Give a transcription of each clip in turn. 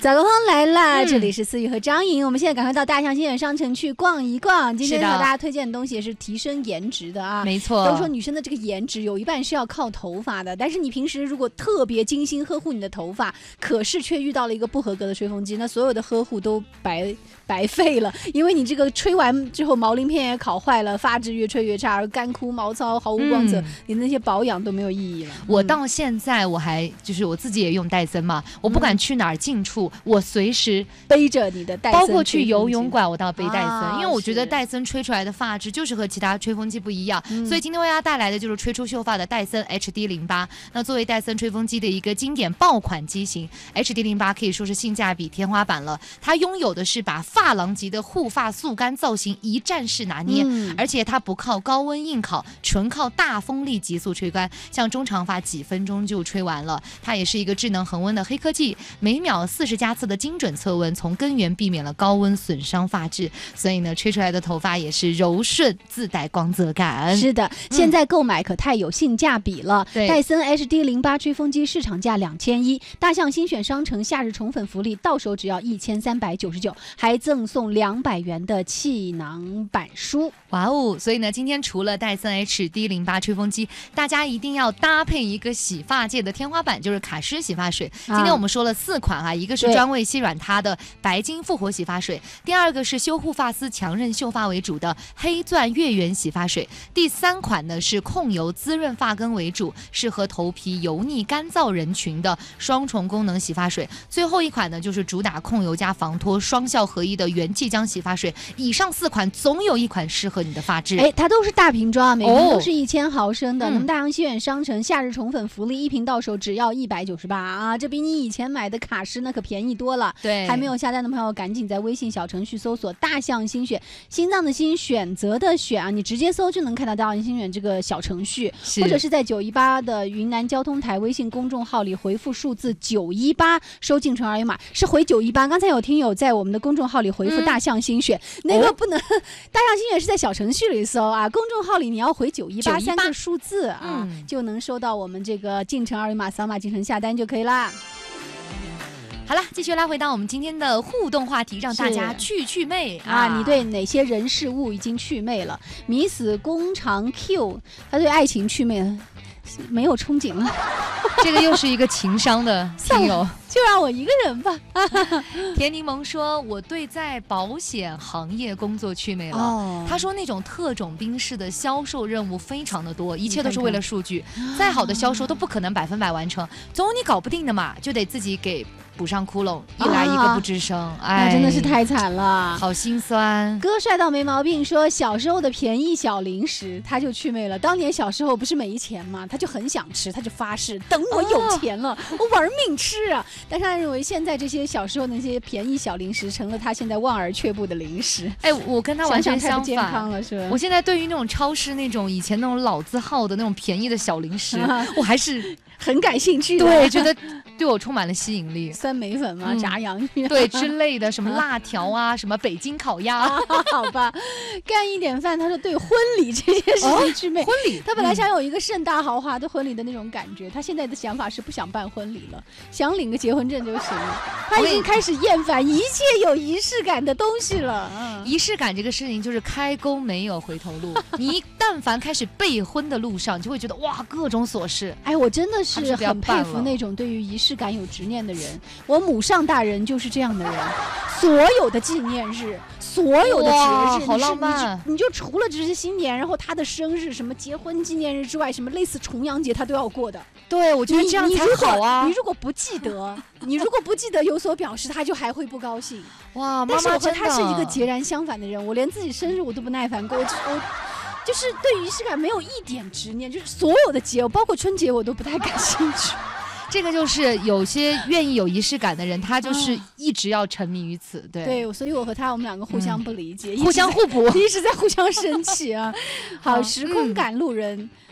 早高峰来了，这里是思雨和张颖，我们现在赶快到大象新源商城去逛一逛。今天和大家推荐的东西也是提升颜值的啊， 没错。 都说女生的这个颜值有一半是要靠头发的，但是你平时如果特别精心呵护你的头发，可是却遇到了一个不合格的吹风机，那所有的呵护都白费了，因为你这个吹完之后毛鳞片也烤坏了，发质越吹越差，而干枯毛糙毫无光泽，你那些保养都没有意义了。 我到现在我还就是我自己也用戴森嘛，我不管去哪儿近处，我随时背着你的戴森， 包括去游泳馆我都要背戴森，因为我觉得是戴森吹出来的发质就是和其他吹风机不一样，所以今天为大家带来的就是吹出秀发的戴森 HD08。那作为戴森吹风机的一个经典爆款机型 ，HD08 可以说是性价比天花板了。它拥有的是把发廊级的护发速干造型一站式拿捏，而且它不靠高温硬烤，纯靠大风力急速吹干，像中长发几分钟就吹完了。它也是一个智能恒温的黑科技，每秒40加次的精准测温，从根源避免了高温损伤发质，所以呢，吹出来的头发也是柔顺，自带光泽感。 是的，现在购买可太有性价比了。戴森 HD08 吹风机市场价2100，大象新选商城夏日宠粉福利，到手只要1399，还赠送200元的气囊板书。 哇哦！所以呢，今天除了戴森 HD08 吹风机，大家一定要搭配一个洗发界的天花板，就是卡诗洗发水。今天我们说了4款啊，一个是专为细软塌的白金复活洗发水，第二个是修护发丝、强韧秀发为主的黑钻月圆洗发水，第3款呢是控油滋润发根为主，适合头皮油腻干燥人群的双重功能洗发水，最后一款呢就是主打控油加防脱双效合一的元气浆洗发水。以上4款总有一款适合你的发质。 它都是大瓶装，每瓶都是1000毫升的。那么大洋西远商城夏日宠粉福利，1瓶到手只要198啊，这比你以前买的卡诗那可便宜多了。 对， 还没有下单的朋友，赶紧在微信小程序搜索“大象新选”，心脏的心，选择的选啊，你直接搜就能看到大象新选这个小程序，或者是在918的云南交通台微信公众号里回复数字918，收进城二维码，是回918。刚才有听友在我们的公众号里回复“大象新选”，那个不能，大象新选是在小程序里搜啊，公众号里你要回918 3个数字啊，就能收到我们这个进城二维码，扫码进城下单就可以啦。 好了，继续拉回到我们今天的互动话题，让大家去魅啊！你对哪些人事物已经去魅了？迷死工厂 Q， 他对爱情去魅了，没有憧憬了。 这个又是一个情商的听友， 就让我一个人吧。 甜柠檬说，我对在保险行业工作去魅了。他说那种特种兵式的销售任务非常的多，一切都是为了数据，再好的销售都不可能100%完成，总有你搞不定的嘛，就得自己给补上窟窿，一来一个不吱声， 那真的是太惨了， 好心酸。 哥帅到没毛病说，小时候的便宜小零食他就去魅了。当年小时候不是没钱吗？他就很想吃，他就发誓等我有钱了，我玩命吃啊。但是他认为现在这些小时候那些便宜小零食成了他现在望而却步的零食。 我跟他完全相反， 健康了是吧？ 我现在对于那种超市那种以前那种老字号的那种便宜的小零食，我还是很感兴趣的， 对，觉得对我充满了吸引力。 酸梅粉吗？炸洋芋对之类的，什么辣条啊，什么北京烤鸭， 好吧。干一点饭，他说对婚礼这件事情去魅。 婚礼， 他本来想有一个盛大豪华的婚礼的那种感觉，他现在的想法是不想办婚礼了，想领个结婚证就行了。他已经开始厌烦一切有仪式感的东西了。 仪式感这个事情就是开弓没有回头路，你但凡开始备婚的路上，就会觉得哇，各种琐事。 我真的是很佩服那种对于仪式感有执念的人。我母上大人就是这样的人，所有的纪念日，所有的节日， 好浪漫。 你就除了这些新年，然后他的生日、什么结婚纪念日之外，什么类似重阳节他都要过的。 对，我觉得这样才好啊。 你如果不记得有所表示，他就还会不高兴。 哇， 但是我和他是一个截然相反的人，我连自己生日我都不耐烦过，我就是对仪式感没有一点执念，就是所有的节，包括春节我都不太感兴趣。 这个就是有些愿意有仪式感的人，他就是一直要沉迷于此。 对，所以我和他我们两个互相不理解， 互相互补， 一直在互相生气啊。好，时空赶路人。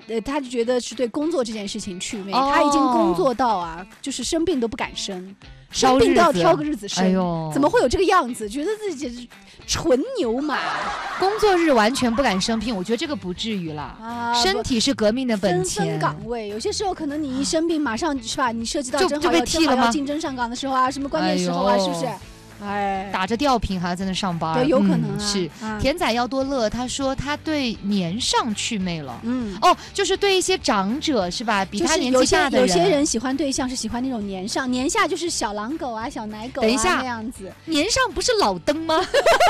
他就觉得是对工作这件事情祛魅，他已经工作到啊，就是生病都不敢生。生病都要挑个日子生，怎么会有这个样子？觉得自己是纯牛马， 工作日完全不敢生病，我觉得这个不至于啦。身体是革命的本钱。 分岗位，有些时候可能你一生病，马上是吧？你涉及到正好要竞争上岗的时候啊，什么关键时候啊，是不是？ 打着吊瓶还要在那上班， 对，有可能啊。 是田仔要多乐，他说他对年上祛魅了。就是对一些长者是吧？比他年纪大的人， 有些人喜欢对象是喜欢那种年上，年下就是小狼狗啊、小奶狗啊那样子。 年上不是老登吗？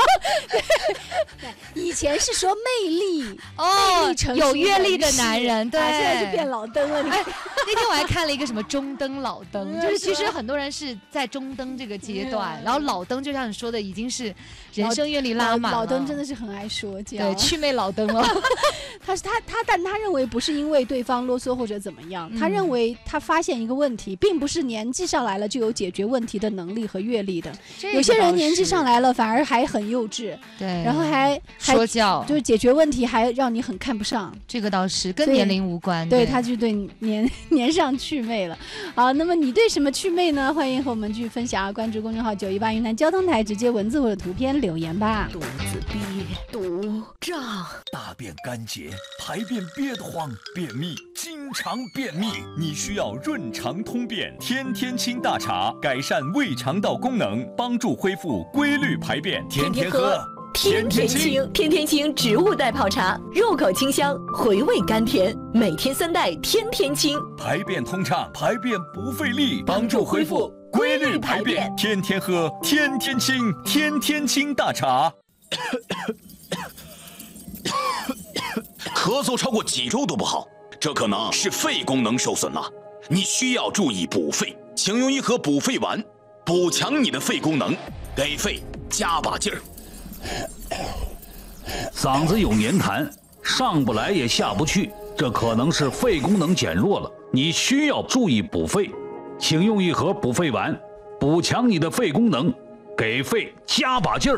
以前是说魅力魅力成熟有阅历的男人，对， 现在就变老登了。 那天我还看了一个什么中登老登，就是其实很多人是在中登这个阶段，然后老登就像你说的，已经是人生阅历拉满了。 老登真的是很爱说教， 对，祛魅老登了。 但他认为不是因为对方啰嗦或者怎么样，他认为他发现一个问题，并不是年纪上来了就有解决问题的能力和阅历的。有些人年纪上来了反而还很幼稚， 对， 然后还说教， 就是解决问题还让你很看不上。 这个倒是跟年龄无关， 对，他就对年上祛魅了。好，那么你对什么祛魅呢？欢迎和我们继续分享，关注公众号918云南交通台，直接文字或者图片留言吧。 肚子憋堵胀，大便干结，排便憋得慌，便秘，经常便秘，你需要润肠通便天天清大茶，改善胃肠道功能，帮助恢复规律排便，天天喝。 天天清，天天清植物袋泡茶，入口清香，回味甘甜。每天3袋，天天清， 排便通畅，排便不费力，帮助恢复规律排便。天天喝，天天清，天天清大茶。 咳嗽超过几周都不好，这可能是肺功能受损了，你需要注意补肺，请用一盒补肺丸，补强你的肺功能，给肺加把劲儿。 嗓子有黏痰，上不来也下不去，这可能是肺功能减弱了，你需要注意补肺，请用一盒补肺丸，补强你的肺功能，给肺加把劲儿。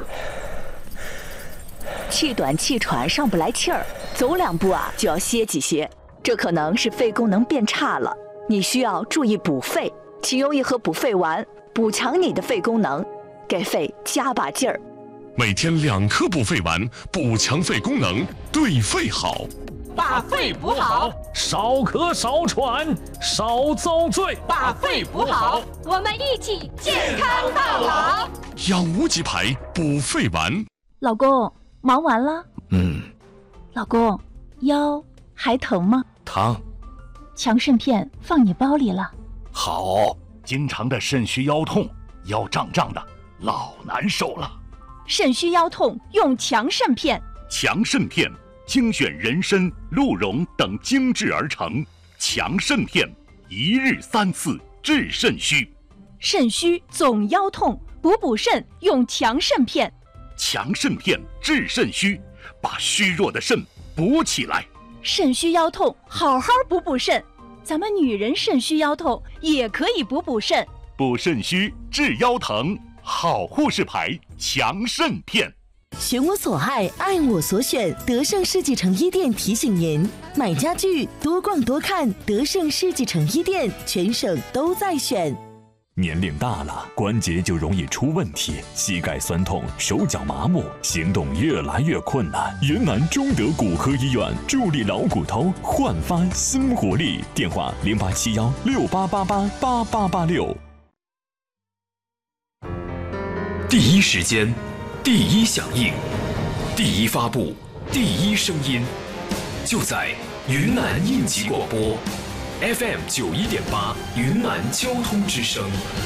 气短气喘上不来气儿，走2步啊就要歇几歇，这可能是肺功能变差了，你需要注意补肺，请用一盒补肺丸，补强你的肺功能，给肺加把劲儿。 每天2颗补肺丸，补强肺功能，对肺好。 把肺补好， 少咳少喘少遭罪。 把肺补好，我们一起健康到老。 养无极牌补肺丸。 老公，忙完了？老公，腰还疼吗？ 疼。 强肾片放你包里了。 好。 经常的肾虚腰痛，腰胀胀的，老难受了。 肾虚腰痛用强肾片。 强肾片精选人参、鹿茸等精制而成，强肾片1日3次治肾虚。 肾虚总腰痛，补肾用强肾片。 强肾片治肾虚，把虚弱的肾补起来。 肾虚腰痛好好补肾，咱们女人肾虚腰痛也可以补肾。 补肾虚治腰疼，好护士牌强肾片。 选我所爱，爱我所选。德胜世纪城一店提醒您：买家具多逛多看，德胜世纪城一店，全省都在选。 年龄大了，关节就容易出问题，膝盖酸痛，手脚麻木，行动越来越困难。云南中德骨科医院助力老骨头，焕发新活力。电话087168888886。 第一时间，第一响应，第一发布，第一声音，就在云南应急广播 FM 91.8云南交通之声。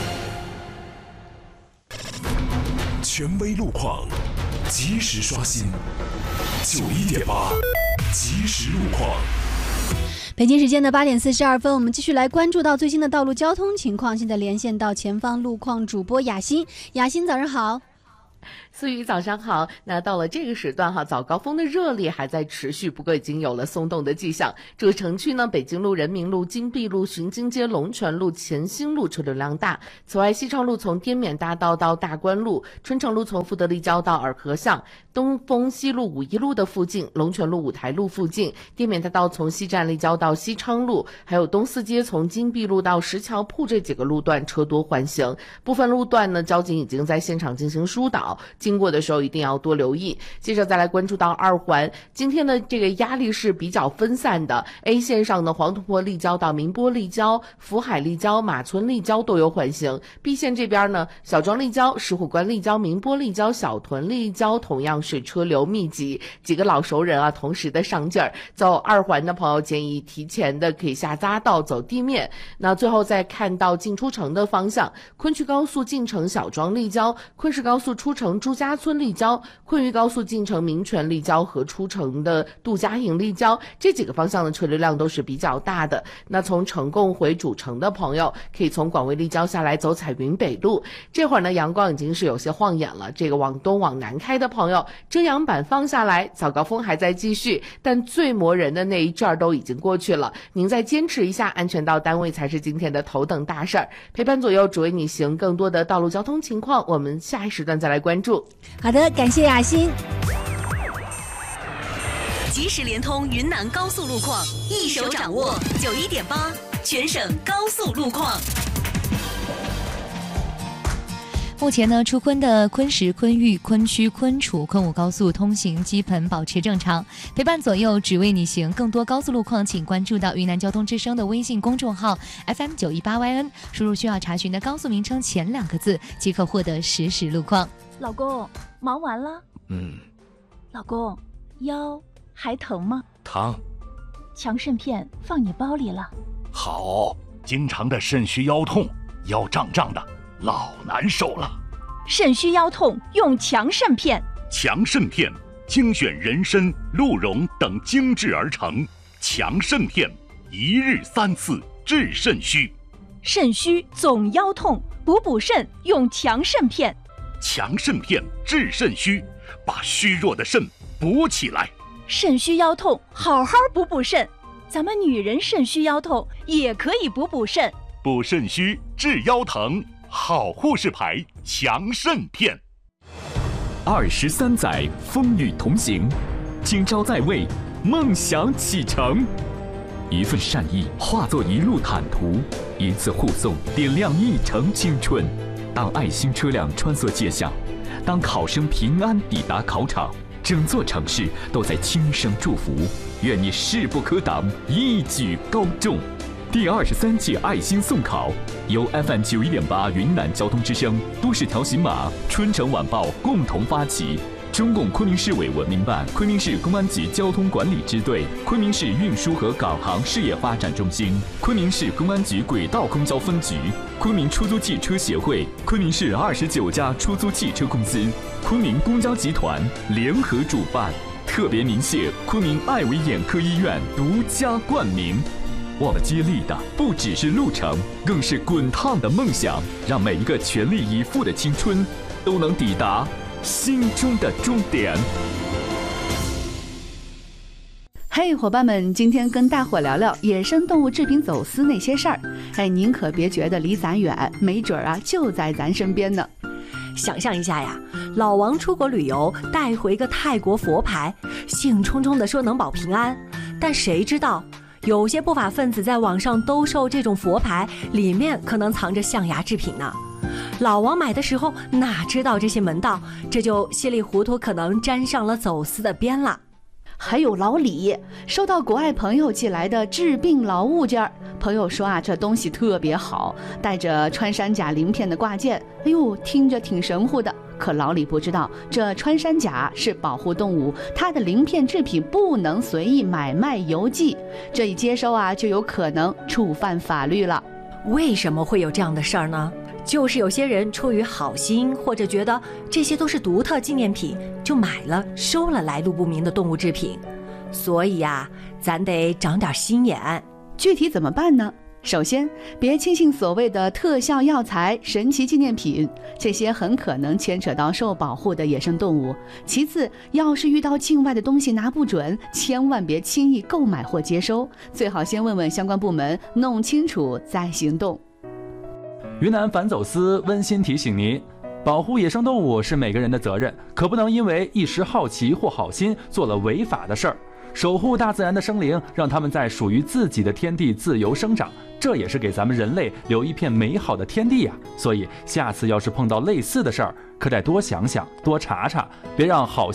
权威路况，及时刷新91.8即时路况。 北京时间的8点42分，我们继续来关注到最新的道路交通情况。现在连线到前方路况主播雅欣，雅欣早上好。 思雨早上好。那到了这个时段早高峰的热烈还在持续，不过已经有了松动的迹象。这个城区呢，北京路、人民路、金碧路、巡京街、龙泉路、乾兴路车流量大。此外，西昌路从滇缅大道到大观路，春城路从富德立交到洱河巷，东风西路五一路的附近，龙泉路五台路附近，滇缅大道从西站立交到西昌路，还有东四街从金碧路到石桥铺这几个路段车多缓行。部分路段呢，交警已经在现场进行疏导，经过的时候一定要多留意。接着再来关注到二环，今天的这个压力是比较分散的。A 线上的黄土坡立交到宁波立交、福海立交、马村立交都有缓行。B 线这边呢，小庄立交、石虎关立交、宁波立交、小屯立交同样是车流密集，几个老熟人同时的上劲儿。走二环的朋友建议提前的可以下匝道走地面。那最后再看到进出城的方向，昆曲高速进城小庄立交，昆石高速出城朱家村立交，昆渝高速进城民权立交和出城的杜家营立交，这几个方向的车流量都是比较大的。那从城贡回主城的朋友，可以从广卫立交下来走彩云北路。这会儿呢，阳光已经是有些晃眼了，这个往东往南开的朋友，遮阳板放下来，早高峰还在继续，但最磨人的那一阵儿都已经过去了。您再坚持一下，安全到单位才是今天的头等大事儿。陪伴左右，只为你行更多的道路交通情况，我们下一时段再来关注。 好的，感谢雅欣。 即时联通云南高速路况，一手掌握91.8全省高速路况。 目前呢，出昆的昆石、昆玉、昆曲、昆楚、昆武高速通行基本保持正常。陪伴左右，只为你行。更多高速路况，请关注到云南交通之声的微信公众号 FM918YN， 输入需要查询的高速名称前2个字，即可获得实时路况。 老公，忙完了？老公，腰还疼吗？ 疼。 强肾片放你包里了。 好，经常的肾虚腰痛，腰胀胀的，老难受了。 肾虚腰痛用强肾片。 强肾片精选人参、鹿茸等精制而成，强肾片一日3次治肾虚。 肾虚总腰痛，补肾用强肾片。 强肾片治肾虚，把虚弱的肾补起来。 肾虚腰痛好好补肾，咱们女人肾虚腰痛也可以补肾。 补肾虚治腰疼，好护士牌强肾片。 23载风雨同行，今朝在位，梦想启程。一份善意化作一路坦途，一次护送点亮一程青春。当爱心车辆穿梭街巷，当考生平安抵达考场，整座城市都在轻声祝福。愿你势不可挡，一举高中。第23届爱心送考由 FM91.8 云南交通之声、都市条形码、春城晚报共同发起。中共昆明市委文明办、昆明市公安局交通管理支队、昆明市运输和港航事业发展中心、昆明市公安局轨道公交分局、昆明出租汽车协会、昆明市29家出租汽车公司、昆明公交集团联合主办，特别鸣谢昆明爱维眼科医院独家冠名。我们接力的不只是路程，更是滚烫的梦想，让每一个全力以赴的青春都能抵达心中的终点。 嘿，伙伴们，今天跟大伙聊聊野生动物制品走私那些事儿。您可别觉得离咱远，没准就在咱身边呢。 想象一下呀，老王出国旅游带回个泰国佛牌，兴冲冲地说能保平安，但谁知道有些不法分子在网上兜售这种佛牌，里面可能藏着象牙制品呢。老王买的时候哪知道这些门道，这就稀里糊涂可能沾上了走私的边了。 还有老李收到国外朋友寄来的治病老物件，朋友说这东西特别好，带着穿山甲鳞片的挂件，听着挺神乎的。可老李不知道，这穿山甲是保护动物，它的鳞片制品不能随意买卖邮寄，这一接收就有可能触犯法律了。 为什么会有这样的事儿呢？就是有些人出于好心，或者觉得这些都是独特纪念品，就买了收了来路不明的动物制品。所以咱得长点心眼。 具体怎么办呢？ 首先，别轻信所谓的特效药材、神奇纪念品，这些很可能牵扯到受保护的野生动物。其次，要是遇到境外的东西拿不准，千万别轻易购买或接收，最好先问问相关部门，弄清楚再行动。 云南反走私温馨提醒您，保护野生动物是每个人的责任，可不能因为一时好奇或好心做了违法的事儿。守护大自然的生灵，让他们在属于自己的天地自由生长，这也是给咱们人类留一片美好的天地呀。所以下次要是碰到类似的事儿，可得多想想，多查查，别让好